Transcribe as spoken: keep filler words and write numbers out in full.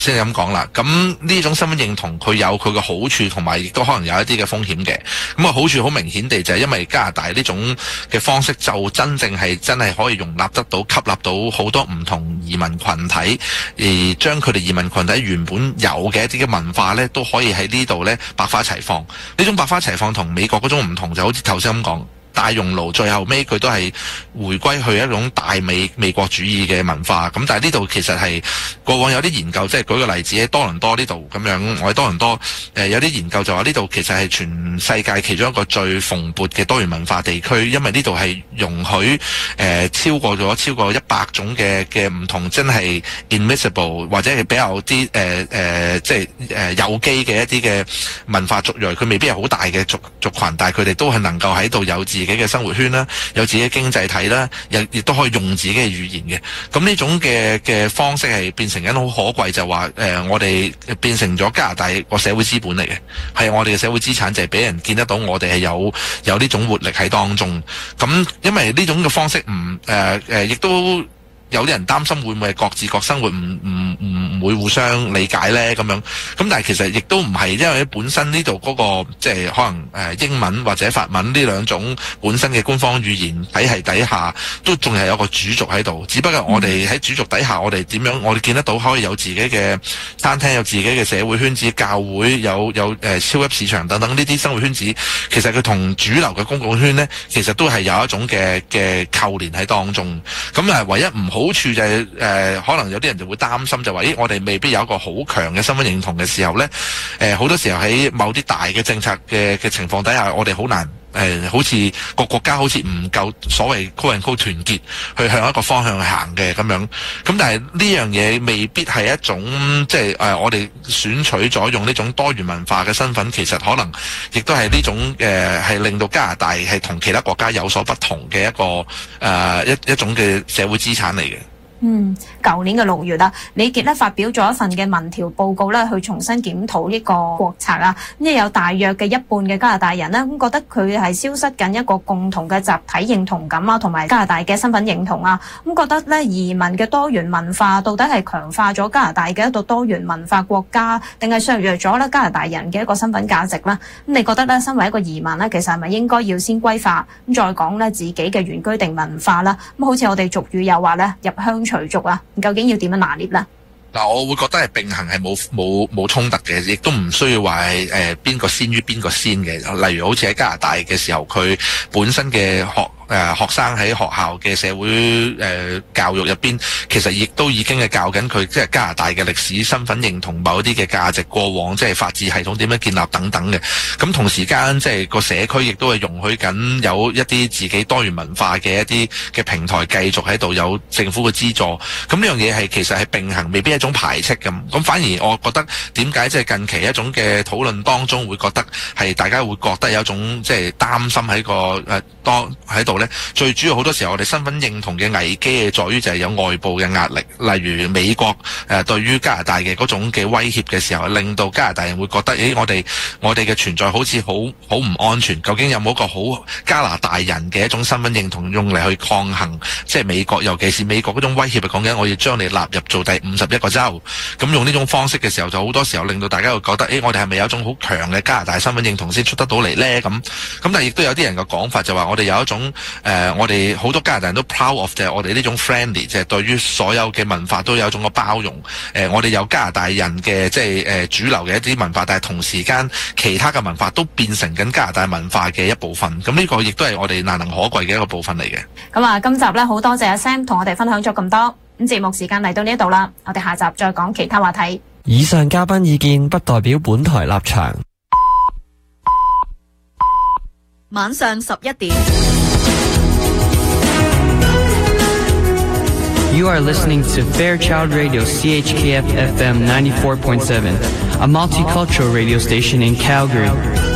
先咁講啦，咁呢種身份認同佢有佢嘅好處，同埋亦都可能有一啲嘅風險嘅。咁啊好處好明顯地就係因為加拿大呢種嘅方式就真正係真係可以容納得到、吸納到好多唔同移民群體，而將佢哋移民群體原本有嘅一啲嘅文化呢，都可以喺呢度呢百花齊放。呢種百花齊放同美國嗰種唔同，就好似頭先咁講。大熔爐最後尾佢都係回歸去一種大美美國主義嘅文化，咁但係呢度其實係過往有啲研究，即係舉個例子喺多倫多呢度咁樣，我喺多倫多誒、呃、有啲研究就話呢度其實係全世界其中一個最蓬勃嘅多元文化地區，因為呢度係容許誒、呃、超過咗超過一百種嘅嘅唔同真係 invisible 或者係比較啲誒誒即係誒、呃、有機嘅一啲嘅文化族裔，佢未必係好大嘅族族群，但係佢哋都係能夠喺度有自自己嘅生活圈啦，有自己嘅經濟體啦，亦亦都可以用自己嘅語言嘅。咁呢種嘅嘅方式係變成緊好可貴，就話誒、呃，我哋變成咗加拿大個社會資本嚟嘅，係我哋嘅社會資產，就係俾人見得到我哋係有有呢種活力喺當中。咁因為呢種嘅方式唔誒誒，亦都。有啲人擔心會唔會各自各生活唔唔唔唔會互相理解咧咁樣，咁但係其實亦都唔係，因為本身呢度嗰個即係可能誒英文或者法文呢兩種本身嘅官方語言體系底下，都仲係有個主軸喺度。只不過我哋喺主軸底下，我哋點樣我哋見得到可以有自己嘅餐廳，有自己嘅社會圈子、教會，有有誒超級市場等等呢啲生活圈子，其實佢同主流嘅公共圈咧，其實都係有一種嘅嘅扣連喺當中。咁啊，唯一唔好。好處就係、是、誒、呃，可能有啲人就會擔心，就話咦，我哋未必有一個好強嘅身份認同嘅時候咧，誒、呃，好多時候喺某啲大嘅政策嘅嘅情況底下，我哋好難誒、呃，好似個國家好似唔夠所謂 quote and quote 團結，去向一個方向去行嘅咁樣。咁但係呢樣嘢未必係一種即係誒、呃，我哋選取咗用呢種多元文化嘅身份，其實可能亦都係呢種誒，係、呃、令到加拿大係同其他國家有所不同嘅一個誒、呃、一一種嘅社會資產嚟嘅。 嗯，舊年嘅六月啦，李傑咧發表咗一份嘅民調報告咧，去重新檢討呢個國策啊。咁有大約嘅一半嘅加拿大人咧，咁覺得佢係消失緊一個共同嘅集體認同感啊，同埋加拿大嘅身份認同啊。咁覺得咧移民嘅多元文化到底係強化咗加拿大嘅一個多元文化國家，定係削弱咗咧加拿大人嘅一個身份價值咧？咁你覺得咧，身為一個移民咧，其實係咪應該要先歸化，咁再講咧自己嘅原居地文化啦？咁好似我哋俗語又話咧，入鄉隨俗啊，究竟要點樣拿捏咧？ 嗱，我會覺得係並行，係冇冇冇衝突嘅，亦都唔需要話係誒邊個先於邊個先嘅。例如好似喺加拿大嘅時候，佢本身嘅學。誒、呃、學生喺學校嘅社會誒、呃、教育入邊，其實亦都已經係教緊佢即係加拿大嘅歷史、身份認同某一啲嘅價值、過往即係法治系統點樣建立等等嘅。咁同時間即係個社區亦都係容許緊有一啲自己多元文化嘅一啲嘅平台繼續喺度有政府嘅資助。咁呢樣嘢係其實係並行，未必係一種排斥咁。咁反而我覺得點解即係近期一種嘅討論當中會覺得係大家會覺得有一種即係擔心喺個誒當喺度。最主要好多時候我哋身份認同嘅危機係在於就係有外部嘅壓力，例如美國誒對於加拿大嘅嗰種嘅威脅嘅時候，令到加拿大人會覺得誒我哋我哋嘅存在好似好好唔安全，究竟有冇一個好加拿大人嘅一種身份認同用嚟去抗衡即係美國，尤其是美國嗰種威脅係講緊我要將你納入做第五十一個州，咁用呢種方式嘅時候，就好多時候令到大家會覺得誒我哋係咪有一種好強嘅加拿大身份認同先出得到嚟呢？咁咁但係亦都有啲人嘅講法就話我哋有一種誒、呃，我哋好多加拿大人都 proud of 就係我哋呢種 friendly， 就係對於所有嘅文化都有一種嘅包容。誒、呃，我哋有加拿大人嘅即係誒、呃、主流嘅一啲文化，但係同時間其他嘅文化都變成緊加拿大文化嘅一部分。咁呢個亦都係我哋難能可貴嘅一個部分嚟嘅。 咁啊，今集咧好多謝阿 Sam 同我哋分享咗咁多。咁節目時間嚟到呢度啦，我哋下集再講其他話題。 以上嘉賓意見不代表本台立場。 晚上十一點。 You are listening to Fairchild Radio C H K F F M ninety-four point seven, a multicultural radio station in Calgary.